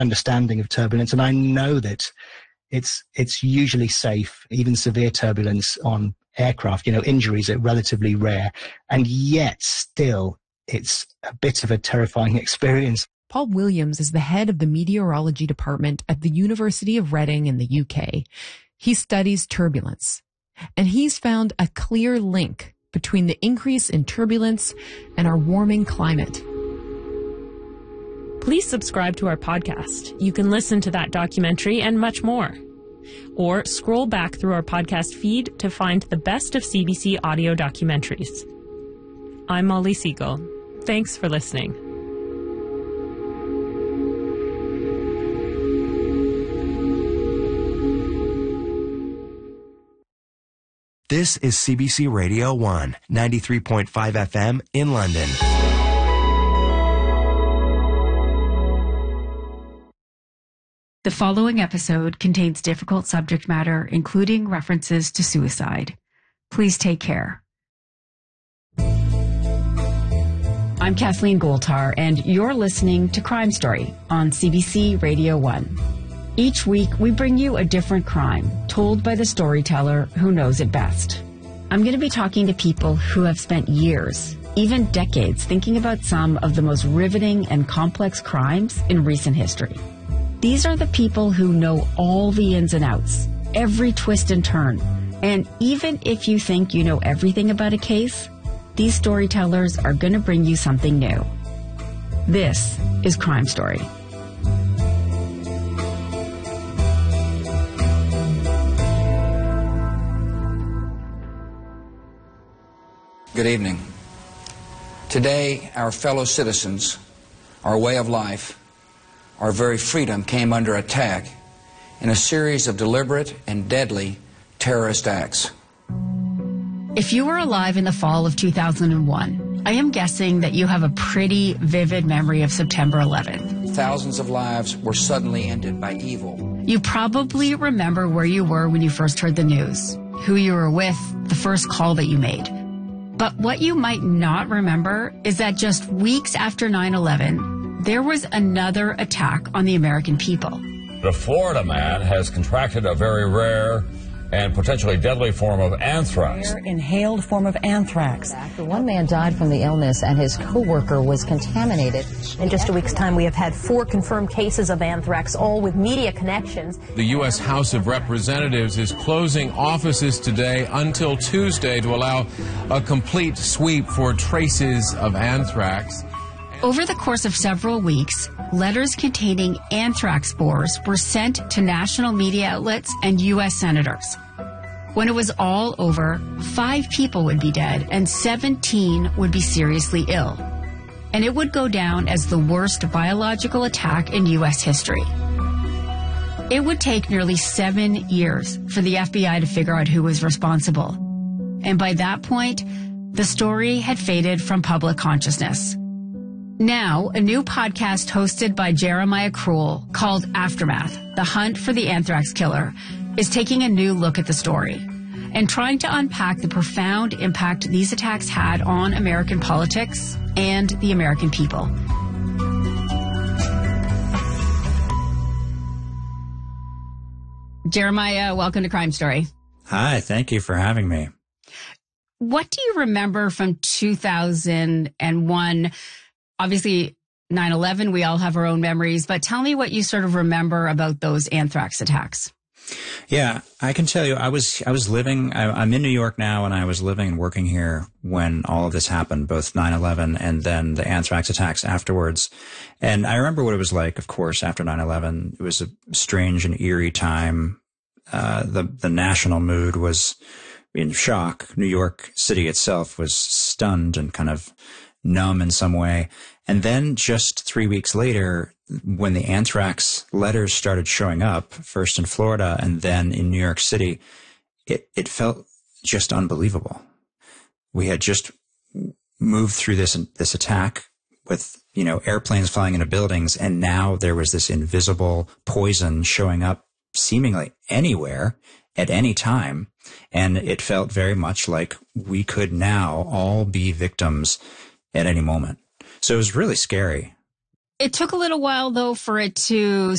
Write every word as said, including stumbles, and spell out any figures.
understanding of turbulence. And I know that it's it's usually safe, even severe turbulence on aircraft, you know, injuries are relatively rare. And yet still, it's a bit of a terrifying experience. Paul Williams is the head of the meteorology department at the University of Reading in the U K. He studies turbulence, and he's found a clear link between the increase in turbulence and our warming climate. Please subscribe to our podcast. You can listen to that documentary and much more. Or scroll back through our podcast feed to find the best of C B C audio documentaries. I'm Molly Siegel. Thanks for listening. This is C B C Radio one, ninety-three point five F M in London. The following episode contains difficult subject matter, including references to suicide. Please take care. I'm Kathleen Goldtar, and you're listening to Crime Story on C B C Radio one. Each week, we bring you a different crime told by the storyteller who knows it best. I'm going to be talking to people who have spent years, even decades, thinking about some of the most riveting and complex crimes in recent history. These are the people who know all the ins and outs, every twist and turn. And even if you think you know everything about a case, these storytellers are going to bring you something new. This is Crime Story. Good evening. Today, our fellow citizens, our way of life, our very freedom came under attack in a series of deliberate and deadly terrorist acts. If you were alive in the fall of two thousand one, I am guessing that you have a pretty vivid memory of September eleventh. Thousands of lives were suddenly ended by evil. You probably remember where you were when you first heard the news, who you were with, the first call that you made. But what you might not remember is that just weeks after nine eleven, there was another attack on the American people. The Florida man has contracted a very rare and potentially deadly form of anthrax. Rare inhaled form of anthrax. One man died from the illness and his co-worker was contaminated. In just a week's time, we have had four confirmed cases of anthrax, all with media connections. The U S House of Representatives is closing offices today until Tuesday to allow a complete sweep for traces of anthrax. Over the course of several weeks, letters containing anthrax spores were sent to national media outlets and U S senators. When it was all over, five people would be dead and seventeen would be seriously ill. And it would go down as the worst biological attack in U S history. It would take nearly seven years for the F B I to figure out who was responsible. And by that point, the story had faded from public consciousness. Now, a new podcast hosted by Jeremiah Krull called Aftermath, The Hunt for the Anthrax Killer, is taking a new look at the story and trying to unpack the profound impact these attacks had on American politics and the American people. Jeremiah, welcome to Crime Story. Hi, thank you for having me. What do you remember from two thousand one? Obviously, nine eleven, we all have our own memories, but tell me what you sort of remember about those anthrax attacks. Yeah, I can tell you, I was I was living, I, I'm in New York now, and I was living and working here when all of this happened, both nine eleven and then the anthrax attacks afterwards. And I remember what it was like, of course, after nine eleven. It was a strange and eerie time. Uh, the, the national mood was in shock. New York City itself was stunned and kind of numb in some way. And then just three weeks later, when the anthrax letters started showing up, first in Florida and then in New York City, it, it felt just unbelievable. We had just moved through this, this attack with, you know, airplanes flying into buildings. And now there was this invisible poison showing up seemingly anywhere at any time. And it felt very much like we could now all be victims at any moment. So it was really scary. It took a little while, though, for it to